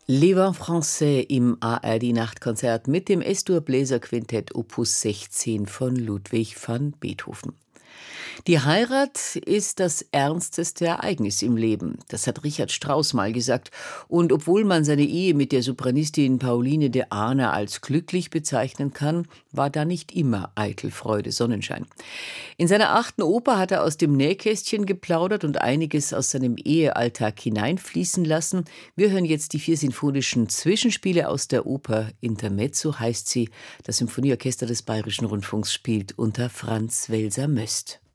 Les Vents Français im ARD-Nachtkonzert mit dem S-Dur-Bläserquintett Opus 16 von Ludwig van Beethoven. Die Heirat ist das ernsteste Ereignis im Leben. Das hat Richard Strauss mal gesagt. Und obwohl man seine Ehe mit der Sopranistin Pauline de Ahna als glücklich bezeichnen kann, war da nicht immer eitel Freude, Sonnenschein. In seiner 8. Oper hat er aus dem Nähkästchen geplaudert und einiges aus seinem Ehealltag hineinfließen lassen. Wir hören jetzt die 4 sinfonischen Zwischenspiele aus der Oper Intermezzo heißt sie. Das Symphonieorchester des Bayerischen Rundfunks spielt unter Franz Welser-Möst.